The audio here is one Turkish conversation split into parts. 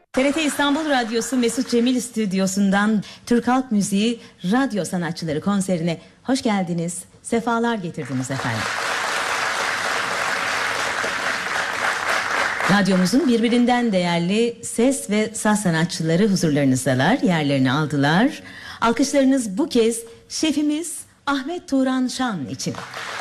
TRT İstanbul Radyosu Mesut Cemil Stüdyosu'ndan Türk Halk Müziği radyo sanatçıları konserine hoş geldiniz, sefalar getirdiniz efendim. Radyomuzun birbirinden değerli ses ve saz sanatçıları huzurlarınızdalar, yerlerini aldılar. Alkışlarınız bu kez şefimiz Ahmet Turan Şan için.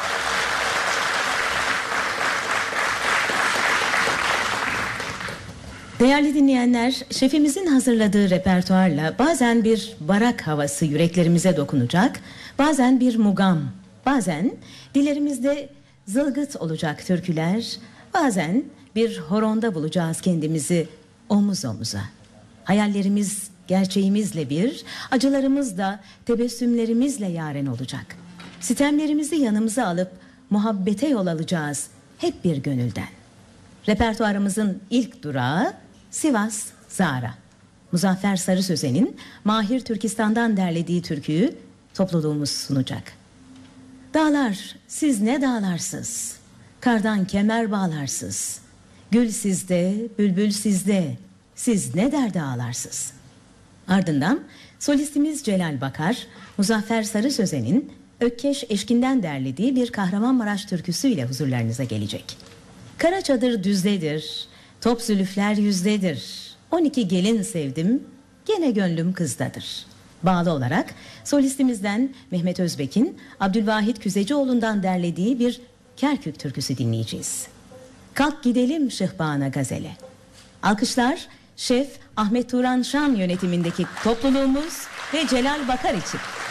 Değerli dinleyenler, şefimizin hazırladığı repertuarla bazen bir barak havası yüreklerimize dokunacak, bazen bir mugam, bazen dillerimizde zılgıt olacak türküler, bazen bir horonda bulacağız kendimizi omuz omuza. Hayallerimiz gerçeğimizle bir, acılarımız da tebessümlerimizle yaren olacak. Sitemlerimizi yanımıza alıp muhabbete yol alacağız hep bir gönülden. Repertuarımızın ilk durağı Sivas Zara. Muzaffer Sarı Sözen'in Mahir Türkistan'dan derlediği türküyü topluluğumuz sunacak. Dağlar siz ne dağlarsız, kardan kemer bağlarsız, gül sizde, bülbül sizde, siz ne derde ağlarsız. Ardından solistimiz Celal Bakar, Muzaffer Sarı Sözen'in Ökkeş eşkinden derlediği bir Kahramanmaraş türküsüyle huzurlarınıza gelecek. Kara çadır düzdedir, top zülüfler yüzdedir, 12 gelin sevdim, gene gönlüm kızdadır. Bağlı olarak solistimizden Mehmet Özbek'in Abdülvahit Küzecioğlu'ndan derlediği bir Kerkük türküsü dinleyeceğiz. Kalk gidelim Şıhbana Gazele. Alkışlar Şef Ahmet Turan Şan yönetimindeki topluluğumuz ve Celal Bakar için.